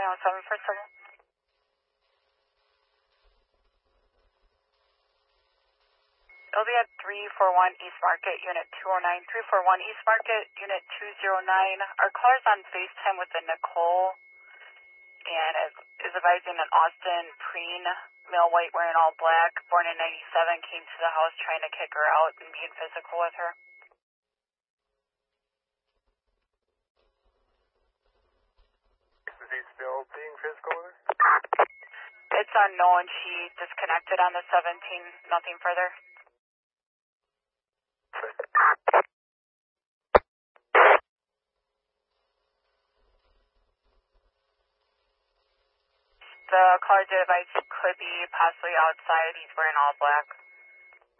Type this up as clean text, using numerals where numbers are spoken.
907 for civil. It'll be at 341 East Market, Unit 209. 341 East Market, Unit 209. Our caller's on FaceTime with a Nicole and is advising an Austin Preen, male white wearing all black, born in 97, came to the house trying to kick her out and being physical with her. Is he still being physical with her? It's unknown. She disconnected on the 17th. Nothing further. The caller did advise he could be possibly outside. He's wearing all black.